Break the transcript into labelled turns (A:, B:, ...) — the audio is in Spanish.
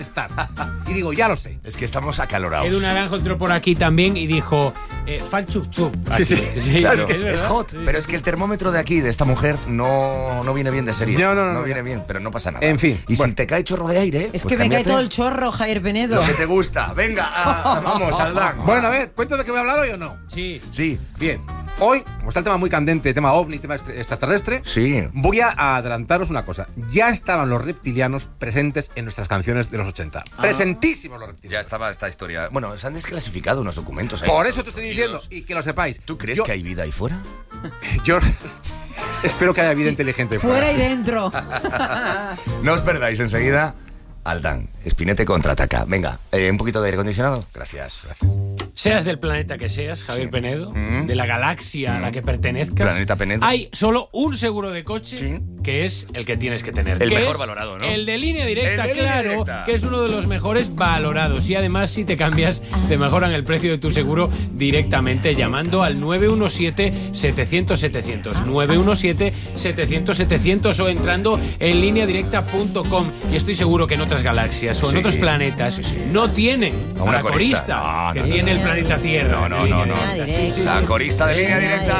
A: estar. Y digo, ya lo sé.
B: Es que estamos acalorados.
C: Edu Naranjo entró por aquí también y dijo, fan chup chup.
A: Sí.
B: Claro,
C: es
B: es
C: verdad.
B: hot,
C: Sí,
B: pero
C: sí.
B: es que el termómetro de aquí, de esta mujer, no viene bien de serie.
A: No,
B: viene bien, pero no pasa nada.
A: En fin,
B: Y
A: bueno.
B: si te cae chorro de aire,
D: Es
B: pues
D: que me cae
B: cámbiate
D: todo el chorro, Javier Penedo.
B: lo que te gusta. Venga, vamos, Aldán.
A: Bueno, a ver, ¿cuento de qué voy a hablar hoy o no?
C: Sí.
B: Sí,
A: Bien. Hoy, como está el tema muy candente, tema ovni, tema extraterrestre,
B: sí.
A: voy a adelantaros una cosa. Ya estaban los reptilianos presentes en nuestras canciones de los 80. Presentísimos los
B: Ya
A: reptilianos.
B: estaba esta historia. Bueno, se han desclasificado unos documentos.
A: Por eso te estoy diciendo, y que lo sepáis.
B: ¿Tú crees
A: Yo-
B: que hay vida ahí fuera?
A: Yo espero que haya vida inteligente ahí
D: Fuera y dentro.
B: No os perdáis enseguida. Aldán, Spinete contraataca. Venga, un poquito de aire acondicionado. Gracias.
C: Seas del planeta que seas, Javier
B: Sí.
C: Penedo, de la galaxia a la que pertenezcas,
B: Planeta Penedo.
C: hay solo un seguro de coche
B: Sí.
C: que es el que tienes que tener.
B: El
C: que
B: mejor
C: es
B: valorado, ¿no?
C: El de línea directa,
B: El de línea
C: claro,
B: directa.
C: que es uno de los mejores valorados. Y además, si te cambias, te mejoran el precio de tu seguro directamente llamando al 917-700-700. 917-700-700 o entrando en lineadirecta.com. Y estoy seguro que en otras galaxias o en
B: Sí.
C: otros planetas no tienen
B: A una
C: a la
B: corista.
C: corista
B: No,
C: que
B: no,
C: tiene
B: no.
C: el planeta Tierra.
B: No, no, no, no.
D: Línea directa.
B: La corista de línea directa.